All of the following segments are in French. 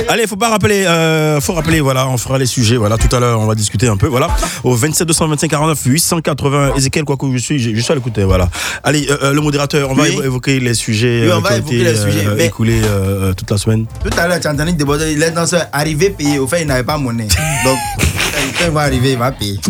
Allez, faut rappeler, voilà, on fera les sujets, voilà, tout à l'heure, on va discuter un peu, voilà, au 27 225 49 880, Ezekiel, quoi que je suis à l'écouter, voilà. Allez, le modérateur, on va évoquer les sujets qui ont été écoulés toute la semaine. Tout à l'heure, tu as entendu déborder, les danseurs arrivaient payés, au fait, ils n'avaient pas monnaie. Donc, quand il va arriver, il va payer.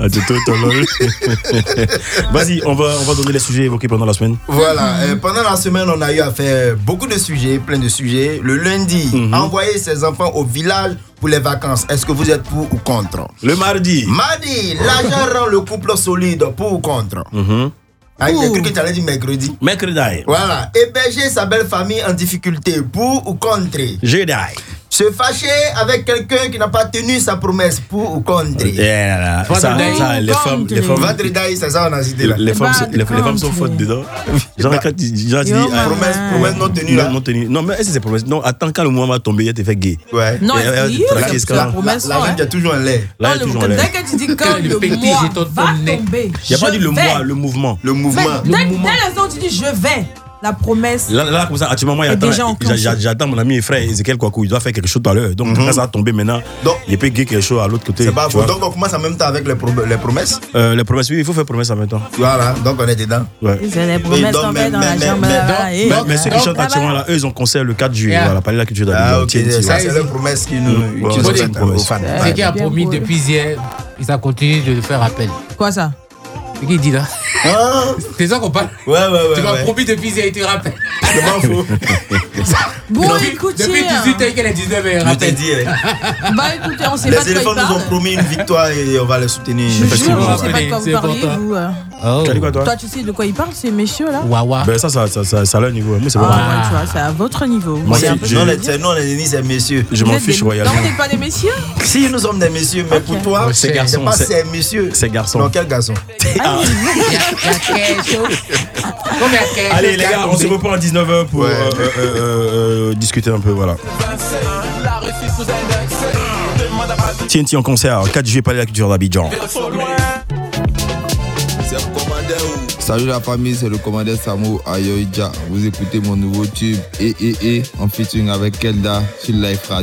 Vas-y, on va donner les sujets évoqués pendant la semaine. Voilà, pendant la semaine, on a eu à faire beaucoup de sujets, plein de sujets. Le lundi, envoyer ses enfants au village pour les vacances. Est-ce que vous êtes pour ou contre? Le mardi, l'argent rend le couple solide, pour ou contre? J'ai cru que tu allais dire mercredi. Voilà, héberger sa belle famille en difficulté, pour ou contre? Jeudi. Se fâcher avec quelqu'un qui n'a pas tenu sa promesse, pour ou contre? Les femmes. Vendredi, c'est ça on a cité là. Les femmes sont fautes dedans. Genre quand tu dis promesse non tenue là. Non, mais est-ce que c'est promesse? Non, attends quand le moment va tomber, il te fait gay. Ouais. Non, la promesse. Là, il y a toujours un lait. Là, il y a toujours un lait. Dès que tu dis quand le mois va tomber, il n'y a pas dit le mois, le mouvement. Le mouvement. Dès l'instant où tu dis je vais, la promesse. Là comme ça, actuellement, moi, j'attends mon ami et frère Ezekiel Kwaku, il doit faire quelque chose tout à l'heure. Donc, quand ça va tomber maintenant, il peut gagner quelque chose à l'autre côté. C'est pas faux. Donc, on commence en même temps avec les promesses. Les promesses, oui, il faut faire promesse en même temps. Voilà, donc on est dedans. Ouais. C'est les promesses qu'on met dans la chambre. Mais ceux qui chantent actuellement là, eux, ils ont concert le 4 juillet. Voilà, Palais de la Culture d'Abidjan. Ça, c'est les promesses qui nous aux fans. Ce qui a promis depuis hier, ils ont continué de le faire appel. Quoi ça? Ce qu'il dit là. C'est ça qu'on parle. Ouais. Tu m'as promis depuis hier et tu rappelles. C'est pas faux. Bon, écoutez. Depuis 18h qu'elle est 19h. Je t'ai dit. Bah écoutez, on sait pas de quoi il parle. Les éléphants nous ont promis une victoire et on va les soutenir. Je jure, on sait pas de quoi vous parlez, vous. Tu as dit quoi, toi? Toi, tu sais de quoi ils parlent, ces messieurs là? Wawa. Ben ça a leur niveau. Moi, c'est pas. Tu vois, c'est à votre niveau. Nous, on est des messieurs. Je m'en fiche royalement. Non, on n'est pas des messieurs? Si, nous sommes des messieurs, mais pour toi, c'est garçon. C'est pas ces messieurs. C'est garçon. Non, quel garçon? Allez les gars, on se reprend à 19h pour discuter un peu, voilà. TNT en concert, 4 juillet, Palais de la Culture d'Abidjan. Salut la famille, c'est le commandant Samo Ayoidja. Vous écoutez mon nouveau tube en featuring avec Kelda sur Life Radio.